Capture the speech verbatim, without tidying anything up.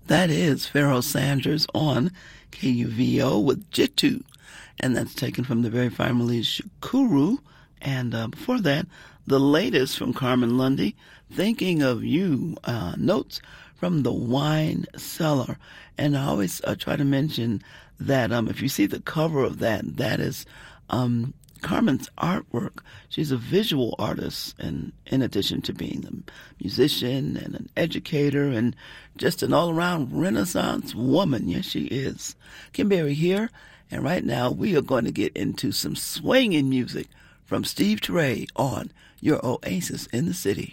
That is Pharoah Sanders on K U V O with Jitu, and that's taken from the very fine release Shukuru. And uh, before that, the latest from Carmen Lundy, Thinking of You, uh, notes from the Wine Cellar. And I always uh, try to mention that um, if you see the cover of that, that is um, Carmen's artwork. She's a visual artist, and in addition to being a musician and an educator and just an all-around Renaissance woman. Yes, she is. Kim Berry here, and right now we are going to get into some swinging music from Steve Turre on your Oasis in the City.